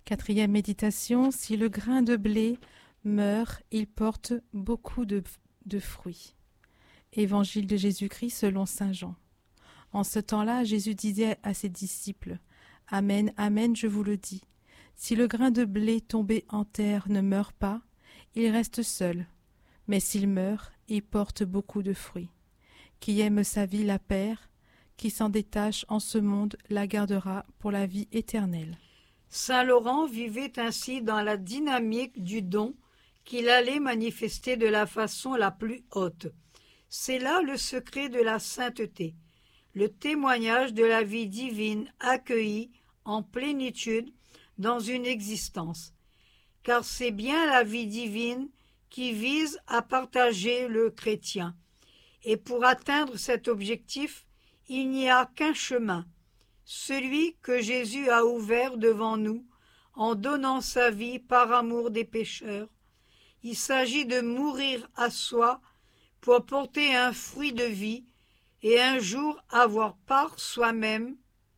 Quatrième méditation, si le grain de blé meurt, il porte beaucoup de fruits. Évangile de Jésus-Christ selon saint Jean. En ce temps-là, Jésus disait à ses disciples, « Amen, amen, je vous le dis, si le grain de blé tombé en terre ne meurt pas, il reste seul, mais s'il meurt, il porte beaucoup de fruits. Qui aime sa vie la perd, qui s'en détache en ce monde la gardera pour la vie éternelle. » Saint Laurent vivait ainsi dans la dynamique du don qu'il allait manifester de la façon la plus haute. C'est là le secret de la sainteté, le témoignage de la vie divine accueillie en plénitude dans une existence. Car c'est bien la vie divine qui vise à partager le chrétien. Et pour atteindre cet objectif, il n'y a qu'un chemin, celui que Jésus a ouvert devant nous en donnant sa vie par amour des pécheurs. Il s'agit de mourir à soi pour porter un fruit de vie et un jour avoir part soi-même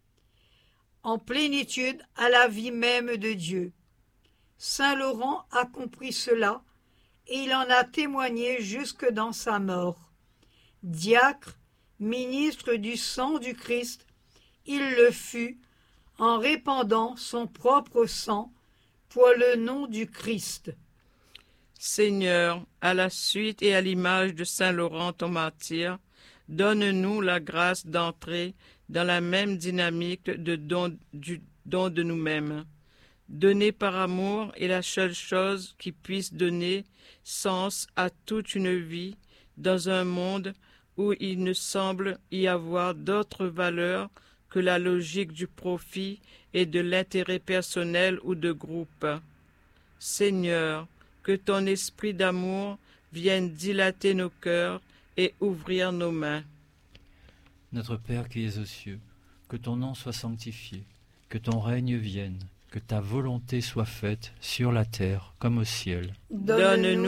en plénitude à la vie même de Dieu. Saint Laurent a compris cela et il en a témoigné jusque dans sa mort. Diacre, ministre du sang du Christ, il le fut en répandant son propre sang pour le nom du Christ. Seigneur, à la suite et à l'image de saint Laurent ton martyr, donne-nous la grâce d'entrer dans la même dynamique du don de nous-mêmes. Donner par amour est la seule chose qui puisse donner sens à toute une vie dans un monde où il ne semble y avoir d'autres valeurs que la logique du profit et de l'intérêt personnel ou de groupe. Seigneur, que ton esprit d'amour vienne dilater nos cœurs et ouvrir nos mains. Notre Père qui es aux cieux, que ton nom soit sanctifié, que ton règne vienne, que ta volonté soit faite sur la terre comme au ciel. Donne-nous